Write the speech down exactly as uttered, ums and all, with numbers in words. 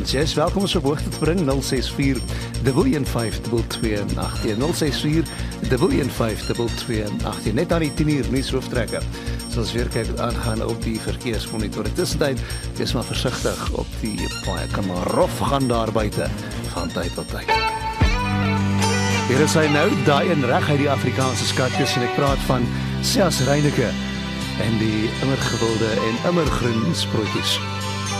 Collins. Jy is welkom ons op hoogte te bring nul ses vier een vyf twee twee agt een nul ses vier een vyf twee twee agt een. Net aan die tien uur nuusrooftrekker. So ons weer kyk aangaan op die verkeersmonitor. Tussentyd, wees maar versigtig op die paai. Kan maar rof gaan daar buite van tyd tot tyd. Hier is hy nou, daai en reg uit die Afrikaanse skatjies en ek praat van Sias Reyneke en die immergewilde en immergroen sprootjies.